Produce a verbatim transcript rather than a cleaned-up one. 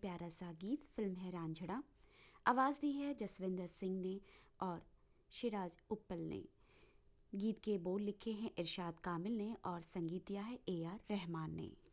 प्यारा सा गीत। फिल्म है रांझड़ा। आवाज़ दी है जसविंदर सिंह ने और शिराज उप्पल ने। गीत के बोल लिखे हैं इरशाद कामिल ने और संगीत दिया है ए आर रहमान ने।